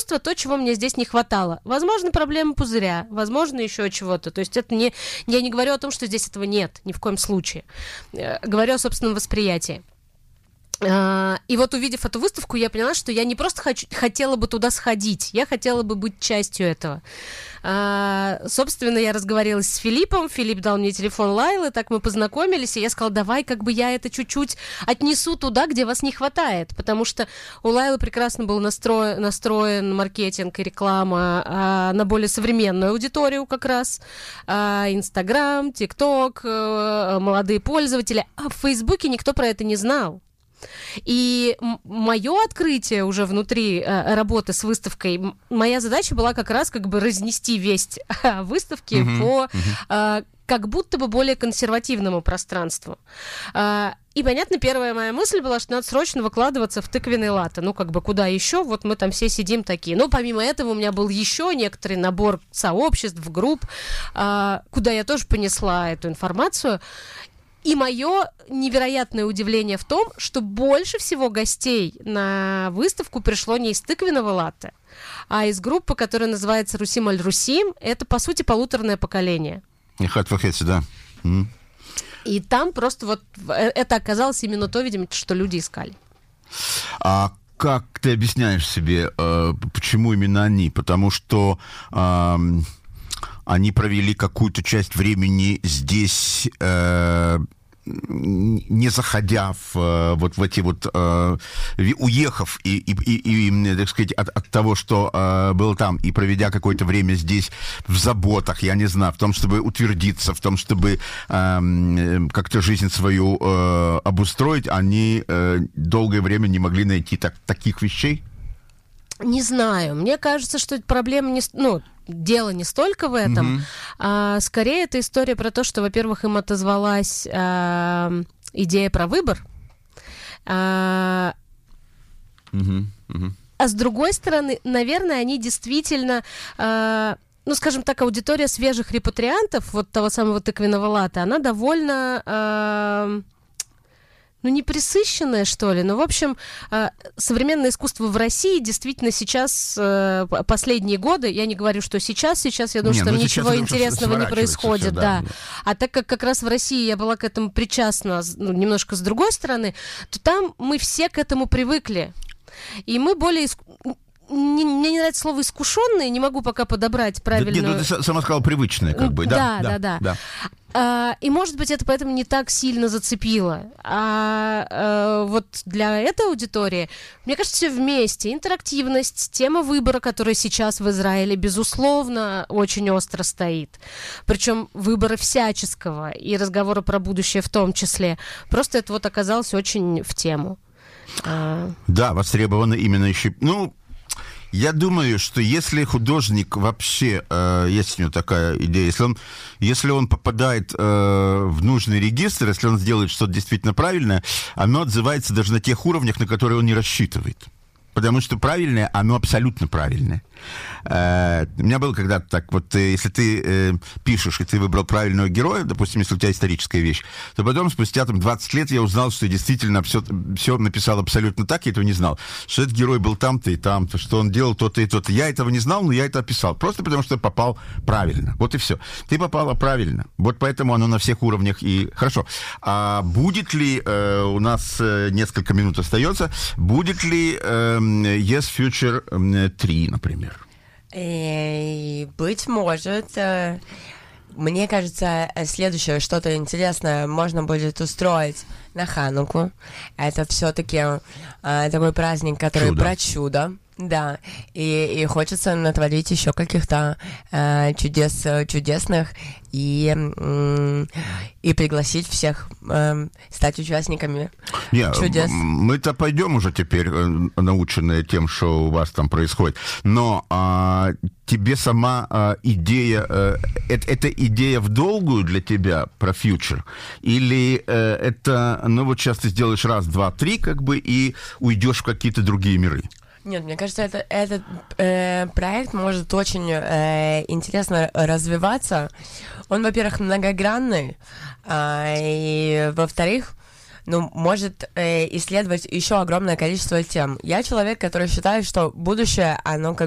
искусства то, чего мне здесь не хватало. Возможно, проблема пузыря, возможно, еще чего-то. То есть это не... Я не говорю о том, что здесь этого нет, ни в коем случае. Говорю о собственном восприятии. И вот, увидев эту выставку, я поняла, что я не просто хотела бы туда сходить, я хотела бы быть частью этого. Собственно, я разговаривалась с Филиппом, Филипп дал мне телефон Лайлы, так мы познакомились, и я сказала, давай как бы я это чуть-чуть отнесу туда, где вас не хватает, потому что у Лайлы прекрасно был настроен маркетинг и реклама на более современную аудиторию как раз. Инстаграм, ТикТок, молодые пользователи, а в Фейсбуке никто про это не знал. И мое открытие уже внутри работы с выставкой, моя задача была как раз как бы разнести весть о выставке по как будто бы более консервативному пространству. И, понятно, первая моя мысль была, что надо срочно выкладываться в тыквенный латте. Ну, как бы, куда еще? Вот мы там все сидим такие. Но помимо этого у меня был еще некоторый набор сообществ, групп, куда я тоже понесла эту информацию. И мое невероятное удивление в том, что больше всего гостей на выставку пришло не из тыквенного латте, а из группы, которая называется «Русим аль-Русим». Это, по сути, полуторное поколение. Да. И там просто вот это оказалось именно то, видимо, что люди искали. А как ты объясняешь себе, почему именно они? Потому что... Они провели какую-то часть времени здесь, не заходя в эти вот, уехав и так сказать, от того, что было там, и проведя какое-то время здесь в заботах, я не знаю, в том, чтобы утвердиться, в том, чтобы как-то жизнь свою обустроить, они долгое время не могли найти таких вещей? Не знаю. Мне кажется, что проблема не... дело не столько в этом, а скорее это история про то, что, во-первых, им отозвалась идея про выбор, а с другой стороны, наверное, они действительно... скажем так, аудитория свежих репатриантов, вот того самого тыквенного латте, она довольно... не пресыщенное, что ли, но, в общем, современное искусство в России действительно сейчас, последние годы, я не говорю, что сейчас, я думаю, что там ничего интересного не происходит, да. А так как раз в России я была к этому причастна немножко с другой стороны, то там мы все к этому привыкли. И мы более... Мне не нравится слово «искушенные», не могу пока подобрать правильную... Ты сама сказала «привычные», как бы, да. И, может быть, это поэтому не так сильно зацепило. Вот для этой аудитории, мне кажется, все вместе. Интерактивность, тема выбора, которая сейчас в Израиле, безусловно, очень остро стоит. Причем выбора всяческого, и разговора про будущее в том числе. Просто это вот оказалось очень в тему. Да, востребовано именно еще... Я думаю, что если художник вообще, есть у него такая идея, если он попадает в нужный регистр, если он сделает что-то действительно правильное, оно отзывается даже на тех уровнях, на которые он не рассчитывает. Потому что правильное, оно абсолютно правильное. У меня было когда-то так, вот если ты пишешь, и ты выбрал правильного героя, допустим, если у тебя историческая вещь, то потом, спустя 20 лет, я узнал, что я действительно все написал абсолютно так, я этого не знал. Что этот герой был там-то и там-то, что он делал то-то и то-то. Я этого не знал, но я это описал. Просто потому, что попал правильно. Вот и все. Ты попала правильно. Вот поэтому оно на всех уровнях и хорошо. А будет ли, у нас несколько минут остается, будет ли Yes Future 3, например? Быть может. Мне кажется, следующее что-то интересное можно будет устроить на Хануку. Это все-таки такой праздник, который про чудо. Да, и хочется натворить еще каких-то чудес чудесных и пригласить всех стать участниками чудес. Мы-то пойдем уже теперь, наученные тем, что у вас там происходит. Но тебе сама идея, это идея в долгую для тебя про фьючер? Или это, вот сейчас ты сделаешь раз, два, три, как бы, и уйдешь в какие-то другие миры? Нет, мне кажется, этот проект может очень интересно развиваться. Он, во-первых, многогранный, и, во-вторых, может исследовать еще огромное количество тем. Я человек, который считает, что будущее, оно